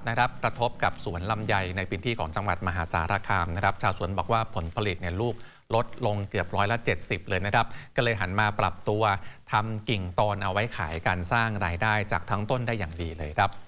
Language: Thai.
นะครับกระทบกับสวนลำไยในพื้นที่ของจังหวัดมหาสารคามนะครับชาวสวนบอกว่าผลผลิตเนี่ยลูกลดลงเกือบ70%เลยนะครับก็เลยหันมาปรับตัวทำกิ่งตอนเอาไว้ขายการสร้างรายได้จากทั้งต้นได้อย่างดีเลยครับ